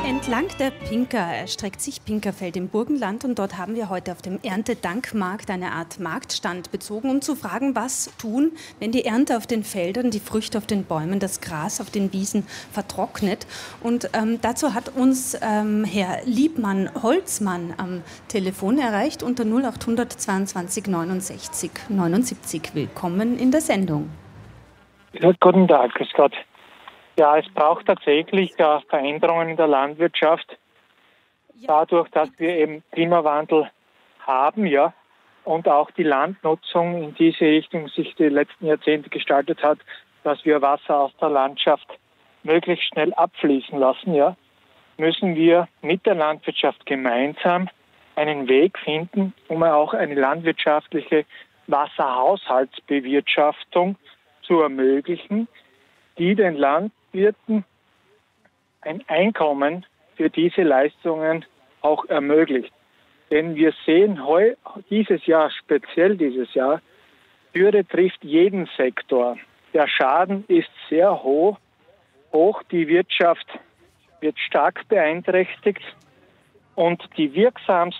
Entlang der Pinka erstreckt sich Pinkerfeld im Burgenland und dort haben wir heute auf dem Erntedankmarkt eine Art Marktstand bezogen, um zu fragen, was tun, wenn die Ernte auf den Feldern, die Früchte auf den Bäumen, das Gras auf den Wiesen vertrocknet. Und dazu hat uns Herr Liebmann-Holzmann am Telefon erreicht unter 0800 22 69 79. Willkommen in der Sendung. Ja, guten Tag, grüß Gott. Ja, es braucht tatsächlich Veränderungen in der Landwirtschaft, dadurch, dass wir eben Klimawandel haben, ja, und auch die Landnutzung in diese Richtung sich die letzten Jahrzehnte gestaltet hat, dass wir Wasser aus der Landschaft möglichst schnell abfließen lassen, ja, müssen wir mit der Landwirtschaft gemeinsam einen Weg finden, um auch eine landwirtschaftliche Wasserhaushaltsbewirtschaftung zu ermöglichen, die den Landwirten ein Einkommen für diese Leistungen auch ermöglicht. Denn wir sehen speziell dieses Jahr, Dürre trifft jeden Sektor. Der Schaden ist sehr hoch. Die Wirtschaft wird stark beeinträchtigt und die wirksamsten